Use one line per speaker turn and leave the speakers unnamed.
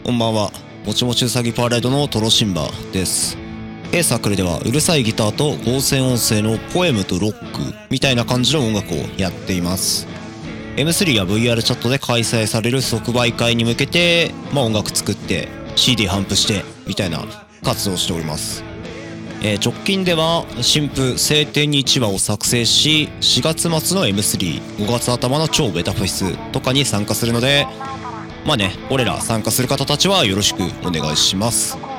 こんばんは。もちもちうさぎパレードのトロシンバです。サークルではうるさいギターと合成音声のポエムとロックみたいな感じの音楽をやっています。M3 や VR チャットで開催される即売会に向けて、音楽作って CD 頒布してみたいな活動をしております。直近では新譜晴天に1話を作成し、4月末の M3、5月頭の超ベタフェスとかに参加するので、俺ら参加する方たちはよろしくお願いします。